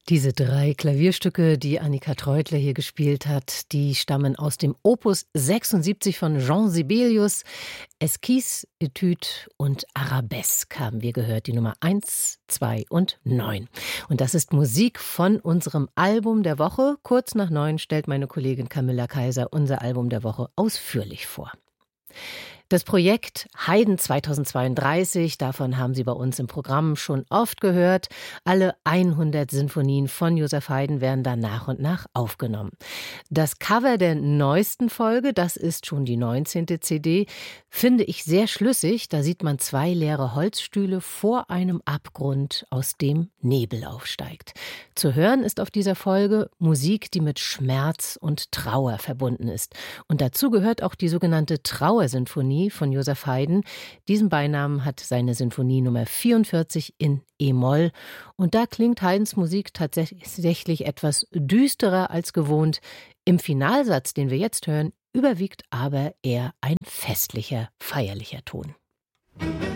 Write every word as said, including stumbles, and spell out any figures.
Diese drei Klavierstücke, die Annika Treutler hier gespielt hat, die stammen aus dem Opus sechsundsiebzig von Jean Sibelius. Esquisse, Etüde und Arabesque haben wir gehört, die Nummer eins, zwei und neun. Und das ist Musik von unserem Album der Woche. Kurz nach neun stellt meine Kollegin Camilla Kaiser unser Album der Woche ausführlich vor. Das Projekt Haydn zweitausendzweiunddreißig, davon haben Sie bei uns im Programm schon oft gehört. Alle hundert Sinfonien von Joseph Haydn werden da nach und nach aufgenommen. Das Cover der neuesten Folge, das ist schon die neunzehnte C D, finde ich sehr schlüssig. Da sieht man zwei leere Holzstühle vor einem Abgrund, aus dem Nebel aufsteigt. Zu hören ist auf dieser Folge Musik, die mit Schmerz und Trauer verbunden ist. Und dazu gehört auch die sogenannte Trauersinfonie von Joseph Haydn. Diesen Beinamen hat seine Sinfonie Nummer vierundvierzig in E-Moll. Und da klingt Haydns Musik tatsächlich etwas düsterer als gewohnt. Im Finalsatz, den wir jetzt hören, überwiegt aber eher ein festlicher, feierlicher Ton.